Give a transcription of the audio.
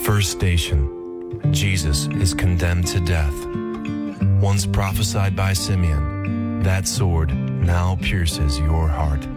First station, Jesus is condemned to death. Once prophesied by Simeon, that sword now pierces your heart.